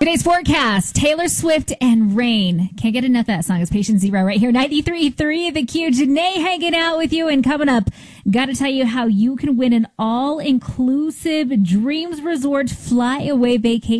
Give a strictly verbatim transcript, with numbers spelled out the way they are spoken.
Today's forecast, Taylor Swift and rain. Can't get enough of that song. It's Patient Zero right here. ninety-three point three The Q. Janae hanging out with you. And coming up, got to tell you how you can win an all-inclusive Dreams Resort fly-away vacation.